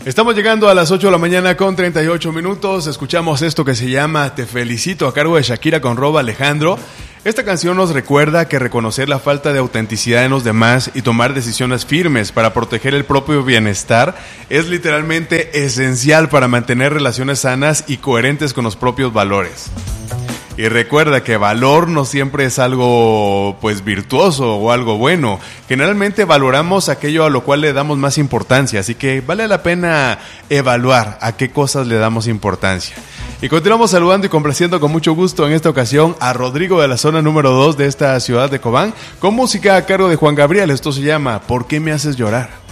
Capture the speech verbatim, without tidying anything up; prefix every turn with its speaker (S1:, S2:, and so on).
S1: Estamos llegando a las ocho de la mañana con treinta y ocho minutos. Escuchamos esto que se llama Te Felicito, a cargo de Shakira con Rob Alejandro. Esta canción nos recuerda que reconocer la falta de autenticidad en los demás y tomar decisiones firmes para proteger el propio bienestar es literalmente esencial para mantener relaciones sanas y coherentes con los propios valores. Y recuerda que valor no siempre es algo pues virtuoso o algo bueno. Generalmente valoramos aquello a lo cual le damos más importancia, así que vale la pena evaluar a qué cosas le damos importancia. Y continuamos saludando y complaciendo con mucho gusto en esta ocasión a Rodrigo de la zona número dos de esta ciudad de Cobán, con música a cargo de Juan Gabriel. Esto se llama ¿Por qué me haces llorar?